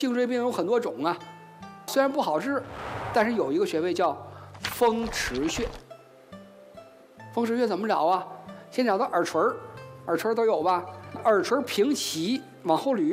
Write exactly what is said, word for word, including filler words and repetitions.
颈椎病有很多种啊，虽然不好治，但是有一个穴位叫风池穴。风池穴怎么找啊？先找到耳垂，耳垂都有吧？耳垂平齐往后捋，